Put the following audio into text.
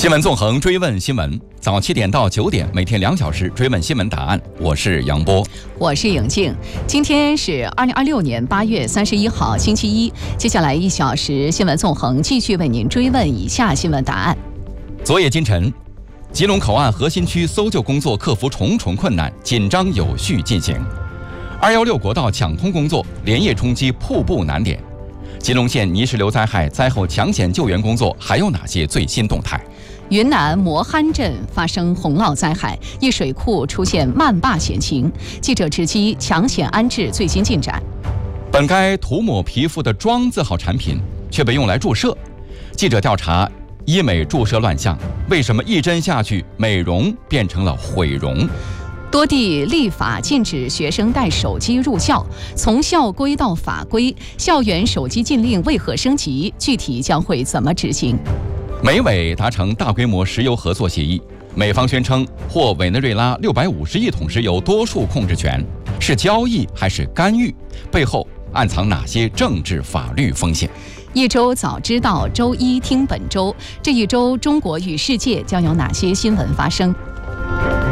新闻纵横，追问新闻，早7点到9点，每天2小时追问新闻答案。我是杨波， 我是颖静。今天是2026年8月31号，星期一。接下来1小时新闻纵横继续为您追问以下新闻答案。 昨夜今晨，吉隆口岸核心区搜救工作克服重重困难，紧张有序进行。216国道抢通工作连夜冲击瀑布难点。吉隆县泥石流灾害灾后抢险救援工作还有哪些最新动态？ 云南磨憨镇发生洪涝灾害，一水库出现漫坝险情，记者直击抢险安置最新进展。 本该涂抹皮肤的庄字号产品却被用来注射，记者调查医美注射乱象，为什么一针下去美容变成了毁容？ 多地立法禁止学生带手机入校，从校规到法规，校园手机禁令为何升级？具体将会怎么执行？ 美委达成大规模石油合作协议，美方宣称获委内瑞拉650亿桶石油多数控制权，是交易还是干预？背后暗藏哪些政治法律风险？ 一周早知道，周一听本周。这一周，中国与世界将有哪些新闻发生？